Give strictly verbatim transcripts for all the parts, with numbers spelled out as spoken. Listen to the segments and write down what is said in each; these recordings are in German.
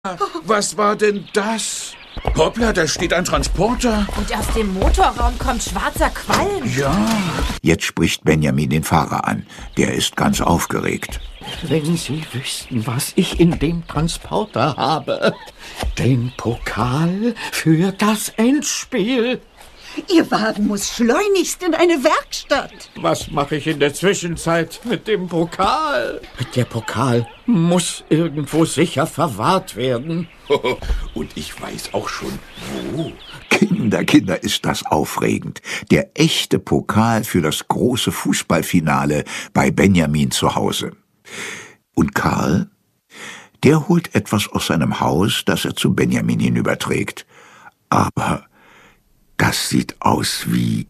Was war denn das? Hoppla, da steht ein Transporter. Und aus dem Motorraum kommt schwarzer Qualm. Ja. Jetzt spricht Benjamin den Fahrer an. Der ist ganz aufgeregt. Wenn Sie wüssten, was ich in dem Transporter habe. Den Pokal für das Endspiel. Ihr Wagen muss schleunigst in eine Werkstatt. Was mache ich in der Zwischenzeit mit dem Pokal? Der Pokal muss irgendwo sicher verwahrt werden. Und ich weiß auch schon, wo. Kinder, Kinder, ist das aufregend. Der echte Pokal für das große Fußballfinale bei Benjamin zu Hause. Und Karl? Der holt etwas aus seinem Haus, das er zu Benjamin hinüberträgt. Aber das sieht aus wie...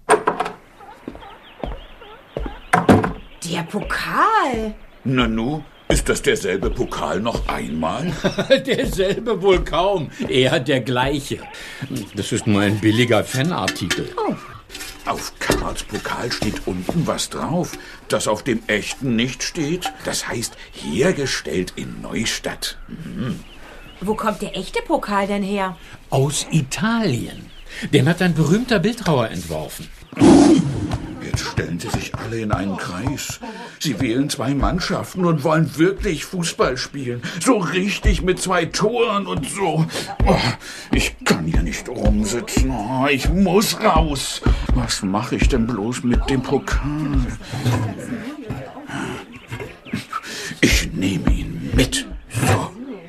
Der Pokal. Nanu, ist das derselbe Pokal noch einmal? Derselbe wohl kaum, eher der gleiche. Das ist nur ein billiger Fanartikel. Oh. Auf Karls Pokal steht unten was drauf, das auf dem echten nicht steht. Das heißt, hergestellt in Neustadt. Mhm. Wo kommt der echte Pokal denn her? Aus Italien. Den hat ein berühmter Bildhauer entworfen. Jetzt stellen sie sich alle in einen Kreis. Sie wählen zwei Mannschaften und wollen wirklich Fußball spielen. So richtig mit zwei Toren und so. Oh, ich kann hier nicht rumsitzen. Oh, ich muss raus. Was mache ich denn bloß mit dem Pokal? Ich nehme ihn mit. So.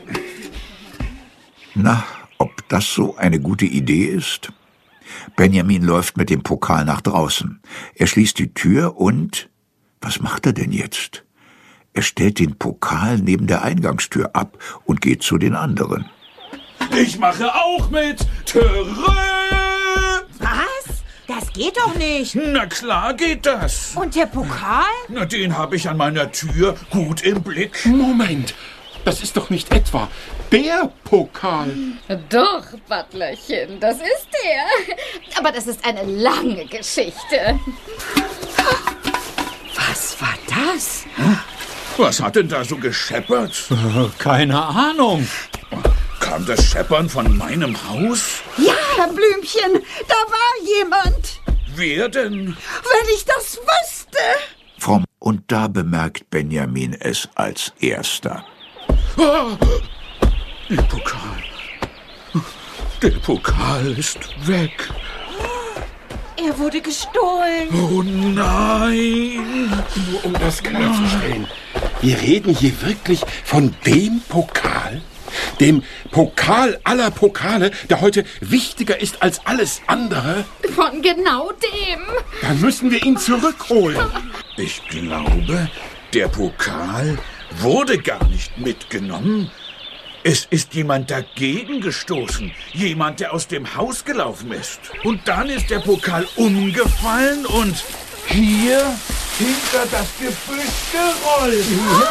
Na, ob das so eine gute Idee ist? Benjamin läuft mit dem Pokal nach draußen. Er schließt die Tür und... Was macht er denn jetzt? Er stellt den Pokal neben der Eingangstür ab und geht zu den anderen. Ich mache auch mit. Törö! Was? Das geht doch nicht. Na klar geht das. Und der Pokal? Na, den habe ich an meiner Tür gut im Blick. Moment, das ist doch nicht etwa der Pokal. Doch, Butlerchen, das ist der. Aber das ist eine lange Geschichte. Was war das? Was hat denn da so gescheppert? Keine Ahnung. Kam das Scheppern von meinem Haus? Ja, Herr Blümchen, da war jemand. Wer denn? Wenn ich das wüsste. Vom Und da bemerkt Benjamin es als Erster. Ah, der Pokal. Der Pokal ist weg. Er wurde gestohlen. Oh nein! Nur um das klarzustellen. Wir reden hier wirklich von dem Pokal? Dem Pokal aller Pokale, der heute wichtiger ist als alles andere? Von genau dem. Dann müssen wir ihn zurückholen. Ich glaube, der Pokal wurde gar nicht mitgenommen. Es ist jemand dagegen gestoßen. Jemand, der aus dem Haus gelaufen ist. Und dann ist der Pokal umgefallen und hier hinter das Gebüsch gerollt.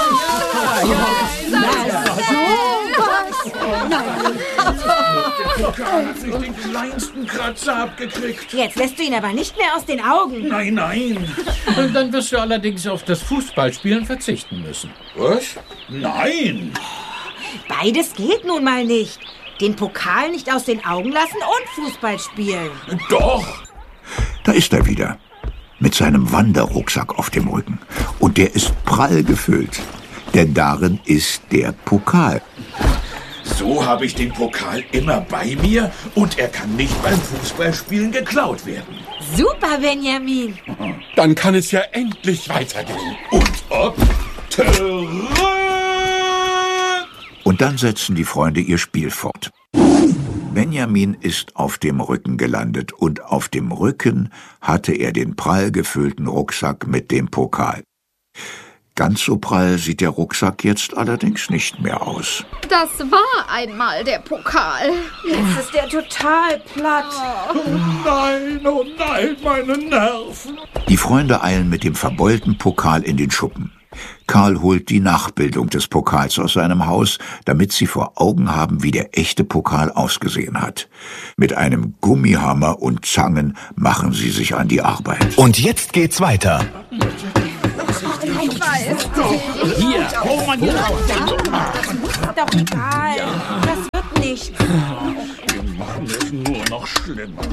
Der Pokal hat sich den kleinsten Kratzer abgekriegt. Jetzt lässt du ihn aber nicht mehr aus den Augen. Nein, nein. Und dann wirst du allerdings auf das Fußballspielen verzichten müssen. Was? Nein. Beides geht nun mal nicht. Den Pokal nicht aus den Augen lassen und Fußball spielen. Doch. Da ist er wieder. Mit seinem Wanderrucksack auf dem Rücken. Und der ist prall gefüllt. Denn darin ist der Pokal. So habe ich den Pokal immer bei mir und er kann nicht beim Fußballspielen geklaut werden. Super, Benjamin. Dann kann es ja endlich weitergehen. Und ob? Törö! Und dann setzen die Freunde ihr Spiel fort. Benjamin ist auf dem Rücken gelandet und auf dem Rücken hatte er den prall gefüllten Rucksack mit dem Pokal. Ganz so prall sieht der Rucksack jetzt allerdings nicht mehr aus. Das war einmal der Pokal. Jetzt ist der total platt. Oh nein, oh nein, meine Nerven. Die Freunde eilen mit dem verbeulten Pokal in den Schuppen. Karl holt die Nachbildung des Pokals aus seinem Haus, damit sie vor Augen haben, wie der echte Pokal ausgesehen hat. Mit einem Gummihammer und Zangen machen sie sich an die Arbeit. Und jetzt geht's weiter. Ich weiß. Hier, hol mal hier raus. Ist doch egal. Das wird nichts. Wir machen es nur noch schlimmer.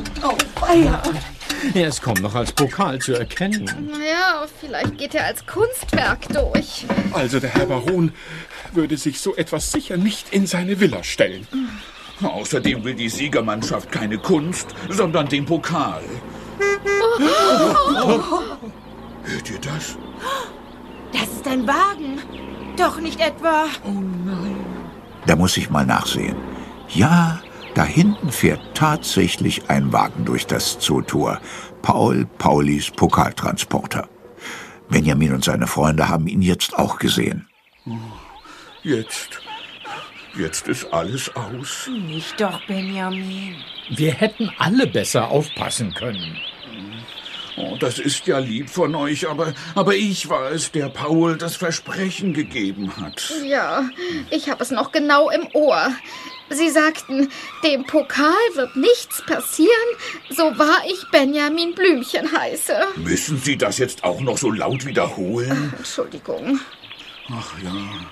Er ist kaum noch als Pokal zu erkennen. Ja, vielleicht geht er als Kunstwerk durch. Also der Herr Baron würde sich so etwas sicher nicht in seine Villa stellen. Außerdem will die Siegermannschaft keine Kunst, sondern den Pokal. Hört ihr das? Das ist ein Wagen. Doch nicht etwa. Da muss ich mal nachsehen. Ja, da hinten fährt tatsächlich ein Wagen durch das Zootor. Paul Paulis Pokaltransporter. Benjamin und seine Freunde haben ihn jetzt auch gesehen. Jetzt, jetzt ist alles aus. Nicht doch, Benjamin. Wir hätten alle besser aufpassen können. Oh, das ist ja lieb von euch, aber, aber ich war es, der Paul das Versprechen gegeben hat. Ja, ich habe es noch genau im Ohr. Sie sagten, dem Pokal wird nichts passieren, so wahr ich Benjamin Blümchen heiße. Müssen Sie das jetzt auch noch so laut wiederholen? Entschuldigung. Ach ja.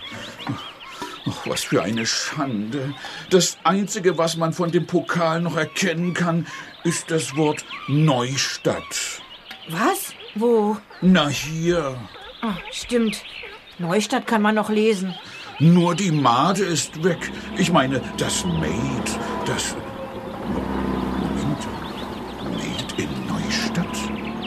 Ach, was für eine Schande. Das Einzige, was man von dem Pokal noch erkennen kann, ist das Wort Neustadt. Was? Wo? Na hier. Ah, stimmt. Neustadt kann man noch lesen. Nur die Made ist weg. Ich meine, das Maid, das... Moment. Maid in Neustadt?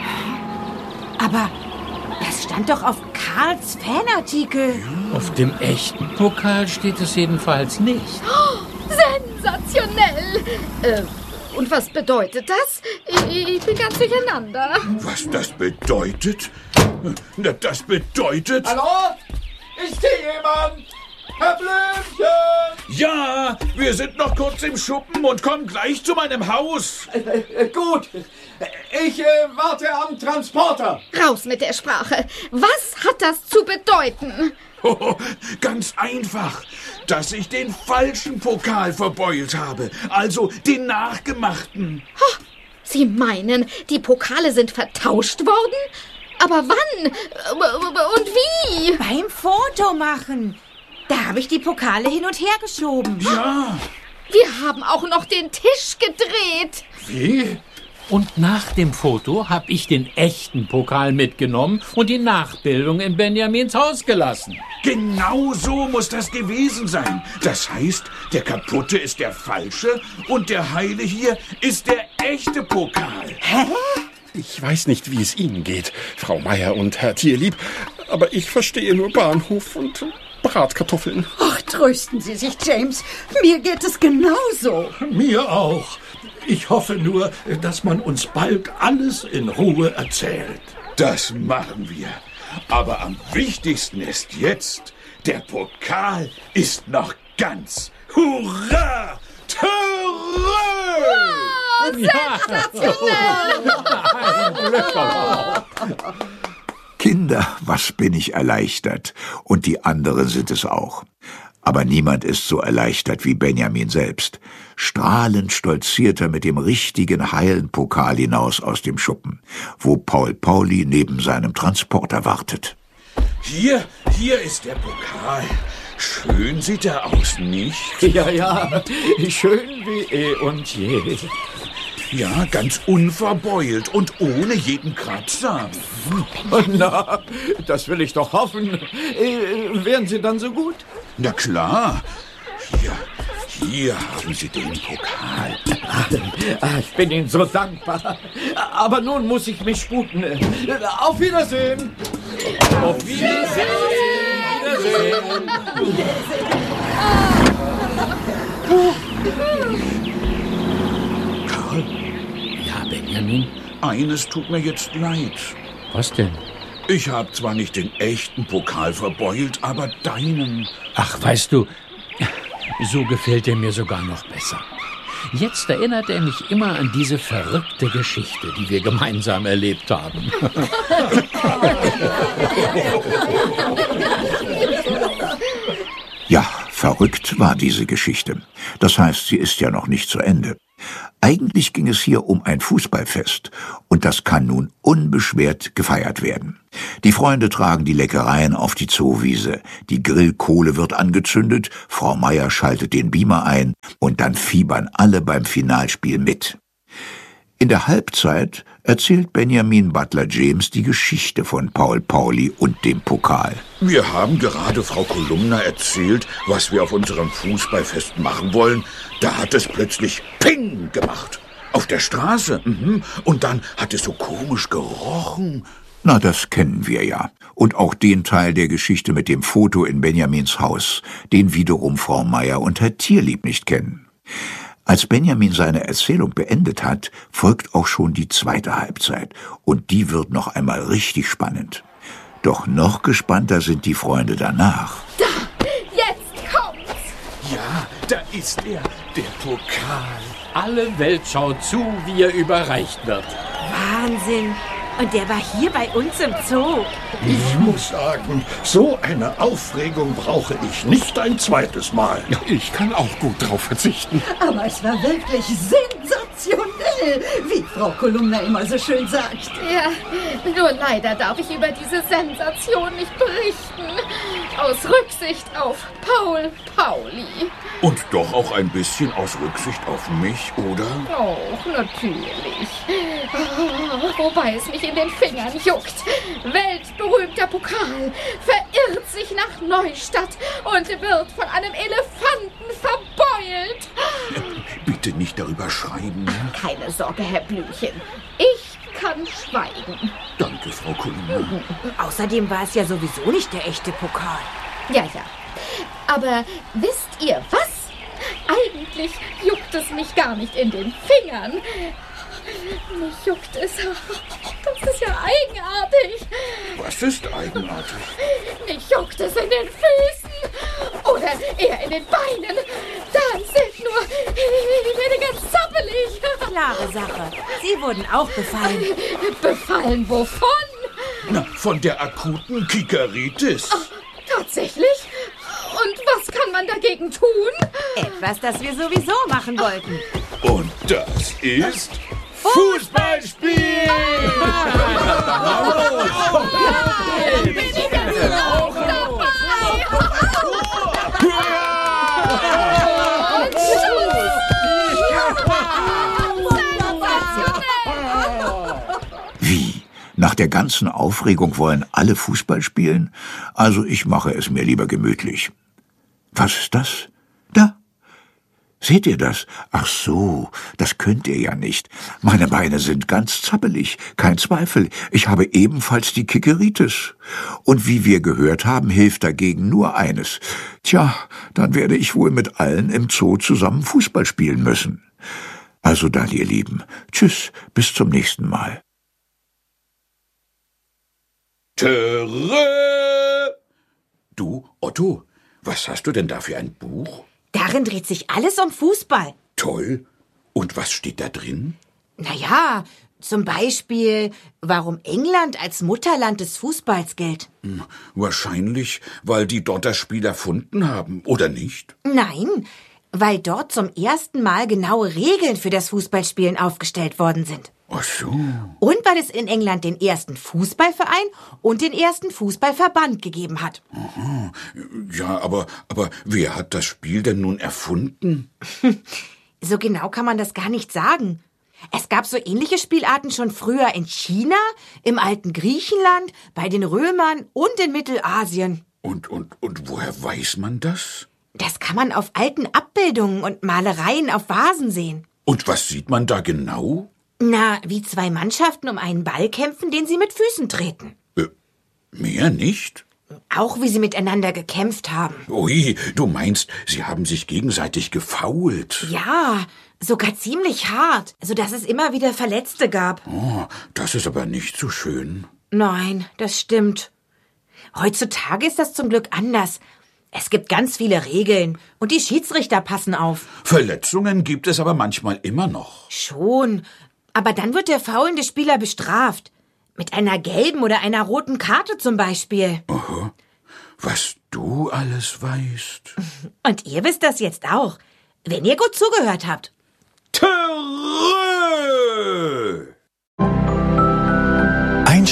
Aber das stand doch auf Karls Fanartikel. Auf dem echten Pokal steht es jedenfalls nicht. Oh, sensationell! Äh, und was bedeutet das? Ich, ich bin ganz durcheinander. Was das bedeutet? Na, das bedeutet... Hallo? Ist hier jemand? Herr Blümchen! Ja, wir sind noch kurz im Schuppen und kommen gleich zu meinem Haus. Äh, äh, gut, ich äh, warte am Transporter. Raus mit der Sprache. Was hat das zu bedeuten? Oh, ganz einfach, dass ich den falschen Pokal verbeult habe, also den nachgemachten. Oh, Sie meinen, die Pokale sind vertauscht worden? Aber wann? Und wie? Beim Fotomachen. Da habe ich die Pokale hin und her geschoben. Ja. Wir haben auch noch den Tisch gedreht. Wie? Und nach dem Foto habe ich den echten Pokal mitgenommen und die Nachbildung in Benjamins Haus gelassen. Genau so muss das gewesen sein. Das heißt, der kaputte ist der falsche und der heile hier ist der echte Pokal. Hä? Ich weiß nicht, wie es Ihnen geht, Frau Meier und Herr Tierlieb, aber ich verstehe nur Bahnhof und Bratkartoffeln. Ach, trösten Sie sich, James. Mir geht es genauso. Mir auch. Ich hoffe nur, dass man uns bald alles in Ruhe erzählt. Das machen wir. Aber am wichtigsten ist jetzt, der Pokal ist noch ganz. Hurra! Törö! Oh, sensationell! Kinder, was bin ich erleichtert. Und die anderen sind es auch. Aber niemand ist so erleichtert wie Benjamin selbst. Strahlend stolziert er mit dem richtigen heilen Pokal hinaus aus dem Schuppen, wo Paul Pauli neben seinem Transporter wartet. Hier, hier ist der Pokal. Schön sieht er aus, nicht? Ja, ja, schön wie eh und je. Ja, ganz unverbeult und ohne jeden Kratzer. Na, das will ich doch hoffen. Äh, wären Sie dann so gut? Na klar. Hier, hier haben Sie den Pokal. Ah, ich bin Ihnen so dankbar. Aber nun muss ich mich sputen. Auf Wiedersehen. Auf Wiedersehen. Wiedersehen. Karl, Ja, Benjamin? eines tut mir jetzt leid. Was denn? Ich habe zwar nicht den echten Pokal verbeult, aber deinen. Ach, weißt du, so gefällt er mir sogar noch besser. Jetzt erinnert er mich immer an diese verrückte Geschichte, die wir gemeinsam erlebt haben. Ja, verrückt war diese Geschichte. Das heißt, sie ist ja noch nicht zu Ende. Eigentlich ging es hier um ein Fußballfest, und das kann nun unbeschwert gefeiert werden. Die Freunde tragen die Leckereien auf die Zoowiese, die Grillkohle wird angezündet, Frau Meier schaltet den Beamer ein, und dann fiebern alle beim Finalspiel mit. In der Halbzeit erzählt Benjamin Butler James die Geschichte von Paul Pauli und dem Pokal. Wir haben gerade Frau Kolumna erzählt, was wir auf unserem Fußballfest machen wollen. Da hat es plötzlich Ping gemacht. Auf der Straße. Mhm. Und dann hat es so komisch gerochen. Na, das kennen wir ja. Und auch den Teil der Geschichte mit dem Foto in Benjamins Haus, den wiederum Frau Meier und Herr Tierlieb nicht kennen. Als Benjamin seine Erzählung beendet hat, folgt auch schon die zweite Halbzeit. Und die wird noch einmal richtig spannend. Doch noch gespannter sind die Freunde danach. Da, jetzt kommt's! Ja, da ist er, der Pokal. Alle Welt schaut zu, wie er überreicht wird. Wahnsinn. Und der war hier bei uns im Zoo. Ich muss sagen, so eine Aufregung brauche ich nicht ein zweites Mal. Ja, ich kann auch gut drauf verzichten. Aber es war wirklich sensationell, wie Frau Kolumna immer so schön sagt. Ja, nur leider darf ich über diese Sensation nicht berichten. Aus Rücksicht auf Paul Pauli. Und doch auch ein bisschen aus Rücksicht auf mich, oder? Och, natürlich. Oh, wobei es mich in den Fingern juckt. Weltberühmter Pokal verirrt sich nach Neustadt und wird von einem Elefanten verbeult. Bitte nicht darüber schreiben. Keine Sorge, Herr Blümchen. Ich kann schweigen. Danke, Frau Kolumna. Außerdem war es ja sowieso nicht der echte Pokal. Ja, ja. Aber wisst ihr was? Eigentlich juckt es mich gar nicht in den Fingern. Mich juckt es. Das ist ja eigenartig. Was ist eigenartig? Mich juckt es in den Füßen. Oder eher in den Beinen. Da sind nur... Ich werde ganz zappelig. Klare Sache. Sie wurden auch befallen. Befallen wovon? Na, von der akuten Kikeritis. Ach, tatsächlich? Und was kann man dagegen tun? Etwas, das wir sowieso machen wollten. Und das ist... Fußballspiel! Bin ich jetzt auch dabei? Und Wie? Nach der ganzen Aufregung wollen alle Fußball spielen? Also ich mache es mir lieber gemütlich. Was ist das? Da. Seht ihr das? Ach so, das könnt ihr ja nicht. Meine Beine sind ganz zappelig, kein Zweifel. Ich habe ebenfalls die Kikeritis. Und wie wir gehört haben, hilft dagegen nur eines. Tja, dann werde ich wohl mit allen im Zoo zusammen Fußball spielen müssen. Also dann, ihr Lieben. Tschüss, bis zum nächsten Mal. Töre! Du, Otto, was hast du denn da für ein Buch? Darin dreht sich alles um Fußball. Toll. Und was steht da drin? Naja, zum Beispiel, warum England als Mutterland des Fußballs gilt. Hm, wahrscheinlich, weil die dort das Spiel erfunden haben, oder nicht? Nein, weil dort zum ersten Mal genaue Regeln für das Fußballspielen aufgestellt worden sind. Ach so. Und weil es in England den ersten Fußballverein und den ersten Fußballverband gegeben hat. Aha. Ja, aber, aber wer hat das Spiel denn nun erfunden? So genau kann man das gar nicht sagen. Es gab so ähnliche Spielarten schon früher in China, im alten Griechenland, bei den Römern und in Mittelasien. Und, und, und woher weiß man das? Das kann man auf alten Abbildungen und Malereien auf Vasen sehen. Und was sieht man da genau? Na, wie zwei Mannschaften um einen Ball kämpfen, den sie mit Füßen treten. Äh, mehr nicht? Auch wie sie miteinander gekämpft haben. Ui, du meinst, sie haben sich gegenseitig gefoult? Ja, sogar ziemlich hart, sodass es immer wieder Verletzte gab. Oh, das ist aber nicht so schön. Nein, das stimmt. Heutzutage ist das zum Glück anders. Es gibt ganz viele Regeln und die Schiedsrichter passen auf. Verletzungen gibt es aber manchmal immer noch. Schon, aber dann wird der faulende Spieler bestraft. Mit einer gelben oder einer roten Karte zum Beispiel. Aha. Was du alles weißt. Und ihr wisst das jetzt auch, wenn ihr gut zugehört habt. Töre!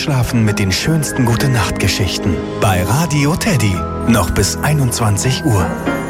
Einschlafen mit den schönsten Gute-Nacht-Geschichten bei Radio Teddy. Noch bis einundzwanzig Uhr.